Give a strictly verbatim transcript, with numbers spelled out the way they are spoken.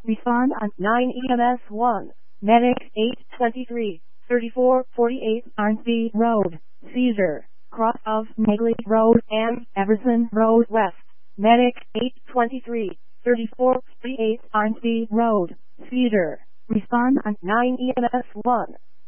Respond on nine E M S one. Medic eight twenty-three, thirty-four forty-eight Arnsby Road. Seizure. Cross of Megley Road and Everson Road West. Medic eight twenty-three, thirty-four forty-eight Arnsby Road. Seizure. Respond on nine E M S one.